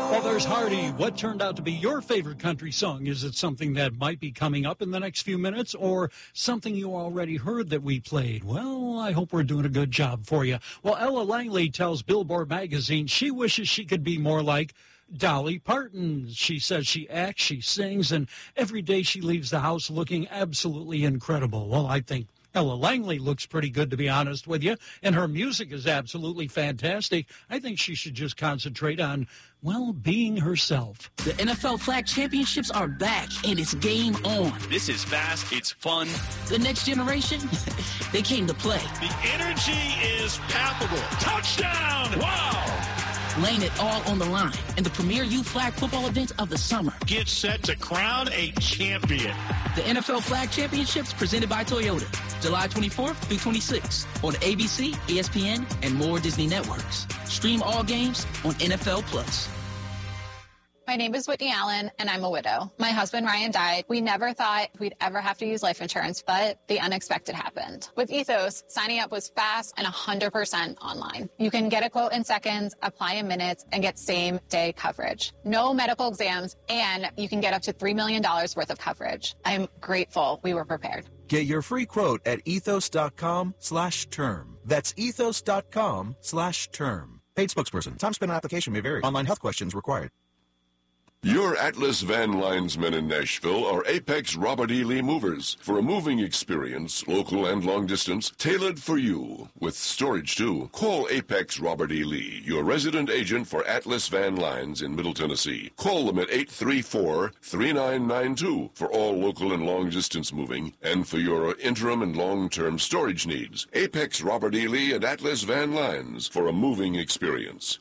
Well, there's Hardy. What turned out to be your favorite country song? Is it something that might be coming up in the next few minutes or something you already heard that we played? Well, I hope we're doing a good job for you. Well, Ella Langley tells Billboard magazine she wishes she could be more like Dolly Parton. She says she acts, she sings, and every day she leaves the house looking absolutely incredible. Well, I think Ella Langley looks pretty good, to be honest with you, and her music is absolutely fantastic. I think she should just concentrate on, well, being herself. The NFL Flag Championships are back, and it's game on. This is fast, it's fun. The next generation, they came to play. The energy is palpable. Touchdown! Wow! Laying it all on the line in the premier youth flag football event of the summer. Get set to crown a champion. The NFL Flag Championships presented by Toyota, July 24th through 26th on ABC, ESPN, and more Disney networks. Stream all games on NFL Plus. My name is Whitney Allen, and I'm a widow. My husband, Ryan, died. We never thought we'd ever have to use life insurance, but the unexpected happened. With Ethos, signing up was fast and 100% online. You can get a quote in seconds, apply in minutes, and get same-day coverage. No medical exams, and you can get up to $3 million worth of coverage. I'm grateful we were prepared. Get your free quote at ethos.com/term. That's ethos.com/term. Paid spokesperson. Time spent on application may vary. Online health questions required. Your Atlas Van Linesmen in Nashville are Apex Robert E. Lee movers for a moving experience, local and long distance, tailored for you. With storage, too. Call Apex Robert E. Lee, your resident agent for Atlas Van Lines in Middle Tennessee. Call them at 834-3992 for all local and long distance moving and for your interim and long-term storage needs. Apex Robert E. Lee and Atlas Van Lines for a moving experience.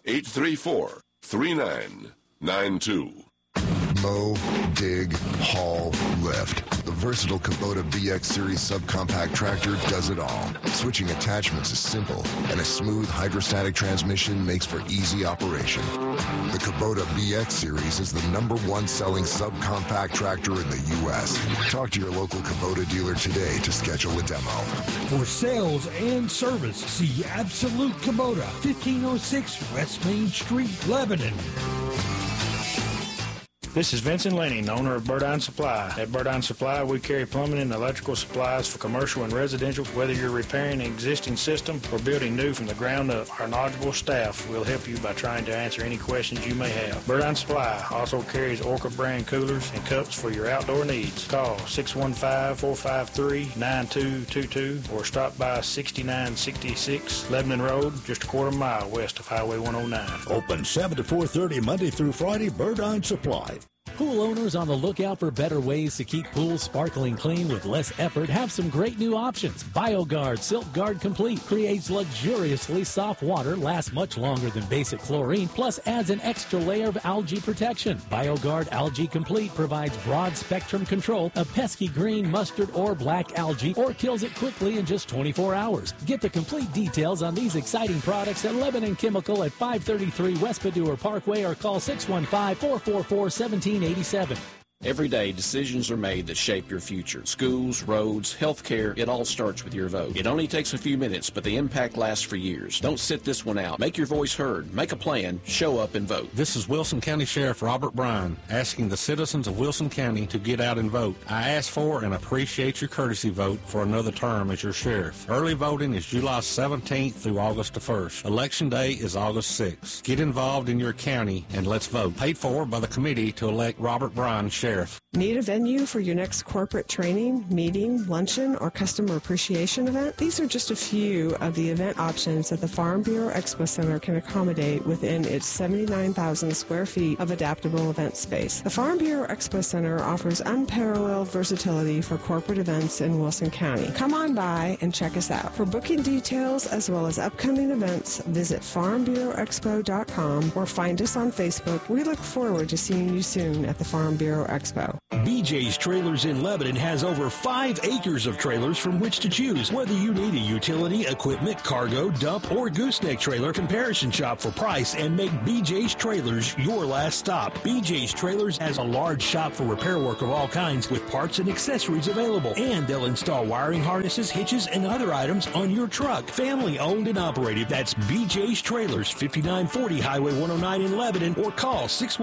834-3992. Mow, dig, haul, lift. The versatile Kubota BX Series subcompact tractor does it all. Switching attachments is simple, and a smooth hydrostatic transmission makes for easy operation. The Kubota BX Series is the #1 selling subcompact tractor in the U.S. Talk to your local Kubota dealer today to schedule a demo. For sales and service, see Absolute Kubota, 1506 West Main Street, Lebanon. This is Vincent Lenning, owner of Burdine Supply. At Burdine Supply, we carry plumbing and electrical supplies for commercial and residential. Whether you're repairing an existing system or building new from the ground up, our knowledgeable staff will help you by trying to answer any questions you may have. Burdine Supply also carries Orca brand coolers and cups for your outdoor needs. Call 615-453-9222 or stop by 6966 Lebanon Road, just a quarter mile west of Highway 109. Open 7 to 4:30 Monday through Friday. Burdine Supply. Pool owners on the lookout for better ways to keep pools sparkling clean with less effort have some great new options. BioGuard Silk Guard Complete creates luxuriously soft water, lasts much longer than basic chlorine, plus adds an extra layer of algae protection. BioGuard Algae Complete provides broad spectrum control of pesky green, mustard, or black algae, or kills it quickly in just 24 hours. Get the complete details on these exciting products at Lebanon Chemical at 533 West Padua Parkway or call 615-444-1787. Every day, decisions are made that shape your future. Schools, roads, healthcare, it all starts with your vote. It only takes a few minutes, but the impact lasts for years. Don't sit this one out. Make your voice heard. Make a plan. Show up and vote. This is Wilson County Sheriff Robert Bryan asking the citizens of Wilson County to get out and vote. I ask for and appreciate your courtesy vote for another term as your sheriff. Early voting is July 17th through August the 1st. Election day is August 6th. Get involved in your county and let's vote. Paid for by the committee to elect Robert Bryan sheriff. Need a venue for your next corporate training, meeting, luncheon, or customer appreciation event? These are just a few of the event options that the Farm Bureau Expo Center can accommodate within its 79,000 square feet of adaptable event space. The Farm Bureau Expo Center offers unparalleled versatility for corporate events in Wilson County. Come on by and check us out. For booking details as well as upcoming events, visit farmbureauexpo.com or find us on Facebook. We look forward to seeing you soon at the Farm Bureau Expo. Expo. BJ's Trailers in Lebanon has over 5 acres of trailers from which to choose. Whether you need a utility, equipment, cargo, dump, or gooseneck trailer, comparison shop for price and make BJ's Trailers your last stop. BJ's Trailers has a large shop for repair work of all kinds with parts and accessories available. And they'll install wiring harnesses, hitches, and other items on your truck. Family owned and operated. That's BJ's Trailers, 5940 Highway 109 in Lebanon, or call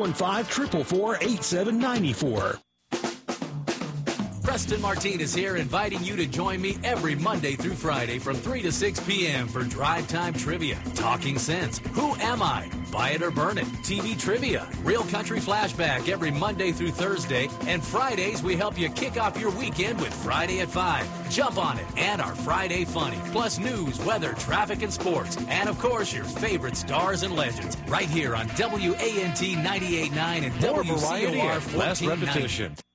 615-444-8794. Preston Martinez here, inviting you to join me every Monday through Friday from 3 to 6 p.m. for Drive Time Trivia, Talking Sense, Who Am I?, Buy It or Burn It, TV Trivia, Real Country Flashback every Monday through Thursday, and Fridays we help you kick off your weekend with Friday at 5. Jump on it, and our Friday Funny, plus news, weather, traffic, and sports, and of course your favorite stars and legends, right here on WANT 98.9 and More variety WCOR and less 1490. repetition.